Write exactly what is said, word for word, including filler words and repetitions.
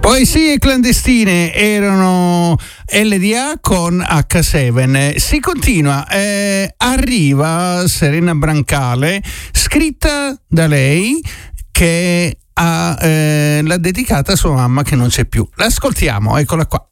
Poesie clandestine erano L D A con acca sette. Si continua, eh, arriva Serena Brancale, scritta da lei, che ha, eh, l'ha dedicata a sua mamma che non c'è più. L'ascoltiamo, eccola qua.